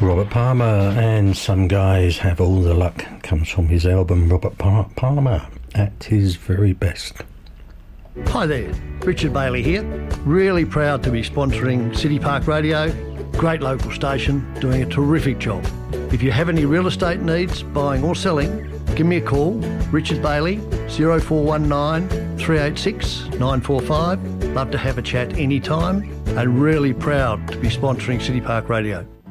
Robert Palmer, and Some Guys Have All the Luck comes from his album Robert Palmer at his very best. Hi there, Richard Bailey here. Really proud to be sponsoring City Park Radio. Great local station, doing a terrific job. If you have any real estate needs, buying or selling, give me a call, Richard Bailey, 0419 386 945. Love to have a chat anytime, and really proud to be sponsoring City Park Radio.